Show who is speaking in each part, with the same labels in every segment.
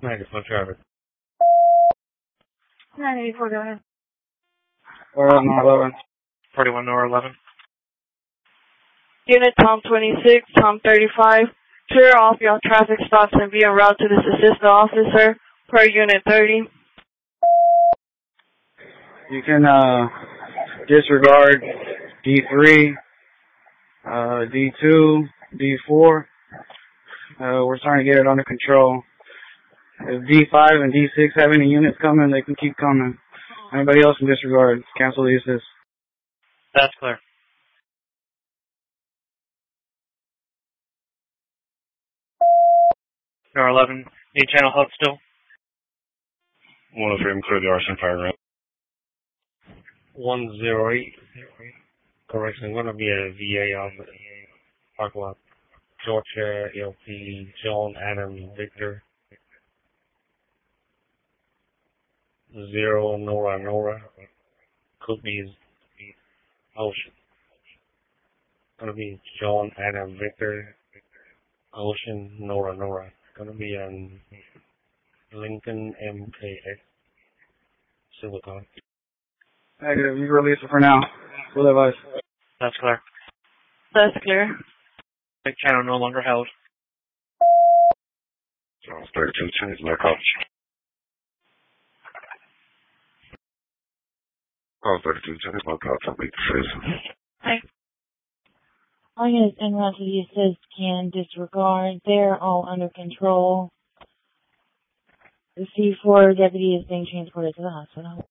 Speaker 1: 94 traffic.
Speaker 2: 984, go ahead.
Speaker 3: Or on 11.
Speaker 1: 41 or 11.
Speaker 2: Unit Tom 26, Tom 35. Clear off your traffic stops and be en route to this assistant officer per Unit 30.
Speaker 3: You can disregard D3, D2, D4. We're starting to get it under control. If D5 and D6 have any units coming, they can keep coming. Anybody else can disregard. Cancel the assist.
Speaker 1: That's clear. Number 11, need channel hub still?
Speaker 4: 103, I'm clear the arson fire route.
Speaker 1: 108. Correction, going to be a VA on the park lot. Georgia, LP, John, Adam, Victor. 0, Nora. Could be Ocean. Going to be John, Adam, Victor, Ocean, Nora. Going to be Lincoln MKX. Silicon.
Speaker 3: Negative. You can release it for now. Full advice.
Speaker 1: That's clear.
Speaker 2: That's clear.
Speaker 1: Big channel no longer held.
Speaker 4: Charles 32, change my coach. Charles 32, change my coach. I'll make the decision.
Speaker 2: Hi.
Speaker 5: All units en route to the assist can disregard. They're all under control. The C4 deputy is being transported to the hospital.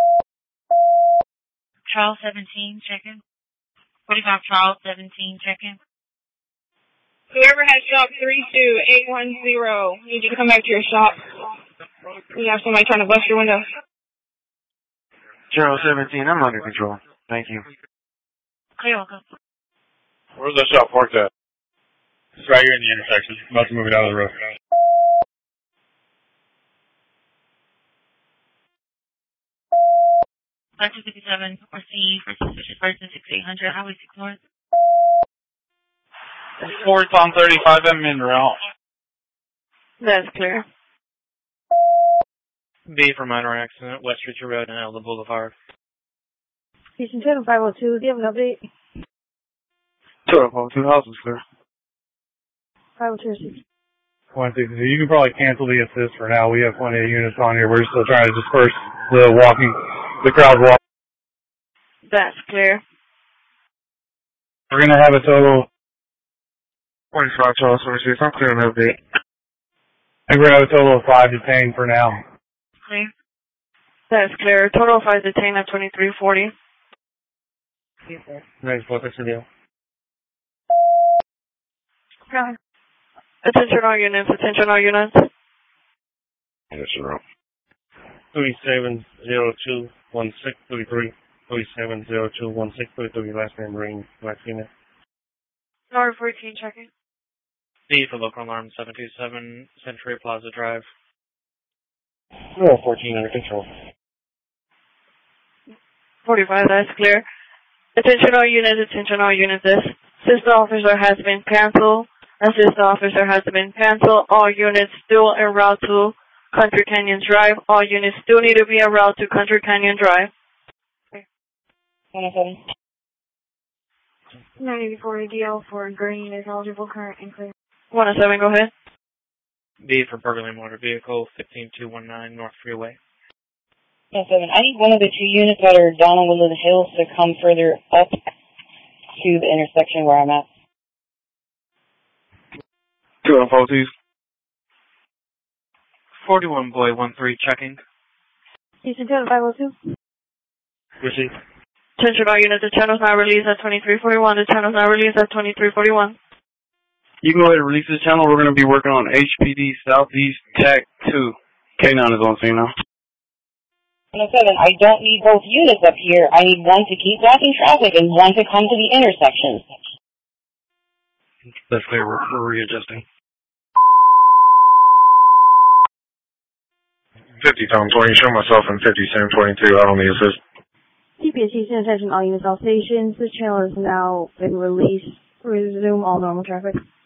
Speaker 6: Charles 17, check-in. 45 Charles 17, check-in.
Speaker 7: Whoever has shop 32810, need you to come back to your shop. You have somebody trying to bust your window.
Speaker 3: Charles 17, I'm under control. Thank you.
Speaker 6: Clear, welcome.
Speaker 4: Where's the shop parked at?
Speaker 1: It's right here in the intersection. I'm about to move it out of the road.
Speaker 6: 257 or C for suspicious person 6800 Highway 6 North.
Speaker 3: 4 Tom 35, I'm in route.
Speaker 2: That's clear.
Speaker 1: B for minor accident, West Richard Road and Elder Boulevard.
Speaker 2: Station 10 502, do you have an update?
Speaker 3: 2 houses, clear.
Speaker 2: 502.
Speaker 8: 160. You can probably cancel the assist for now. We have plenty of units on here. We're still trying to disperse the crowd walking.
Speaker 2: That's clear.
Speaker 8: We're going to have a total
Speaker 3: 25 Charles 26, I'm clear an update.
Speaker 8: I think we're going to have a total of 5 detained for now.
Speaker 6: Clear.
Speaker 2: That's clear. Total of 5 detained at 2340.
Speaker 1: Nice, what's the deal?
Speaker 2: Attention all units, attention all units.
Speaker 4: Yes, sir.
Speaker 1: 37021633. 37021633. Last name Green, Latina.
Speaker 2: Number 14, checking.
Speaker 1: D for local alarm 727 Century Plaza Drive. 14 under control.
Speaker 2: 45, that's clear. Attention all units, this assistant officer has been canceled. Assistant officer has been canceled. All units still en route to Country Canyon Drive. All units still need to be en route to Country Canyon Drive.
Speaker 7: 107.
Speaker 2: 984 ADL for green is eligible, current, and clear. 107, go ahead.
Speaker 1: B for burglary motor vehicle 15219 North Freeway.
Speaker 5: 107. I need one of the 2 units that are down on Woodland Hills to come further up to the intersection where I'm at.
Speaker 3: 2 on 42.
Speaker 1: 41 Boy 13 checking.
Speaker 2: Station 10 502.
Speaker 1: Received.
Speaker 2: Attention all units, the channel's now released at 2341. The channel's now released at 2341.
Speaker 3: You can go ahead and release this channel. We're going to be working on HPD Southeast Tech 2. K9 is on scene now.
Speaker 5: 107. I don't need both units up here. I need one to keep blocking traffic and one to come to the intersection.
Speaker 3: That's clear. We're readjusting.
Speaker 4: 50 Tom 20, show myself in 50 Sam 22 out on the assist.
Speaker 2: CPSC, attention all units, all stations. This channel has now been released. Resume all normal traffic.